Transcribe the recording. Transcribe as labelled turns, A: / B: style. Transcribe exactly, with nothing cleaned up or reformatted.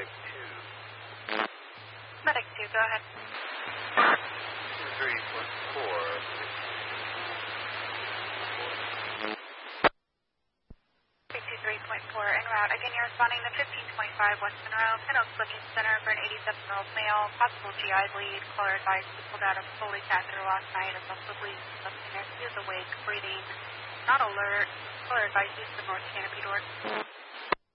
A: Medic two.
B: Medic two, go ahead.
A: two three one four.
B: two three point four en route. Again, you're responding to fifteen twenty-five West Monroe, Pin Oaks Booking Center for an eighty-seven-year-old male, possible G I bleed. Caller advised he pulled out a fully catheter last night and also bleeding from the He is awake, breathing, not alert. Caller advised use the north canopy door.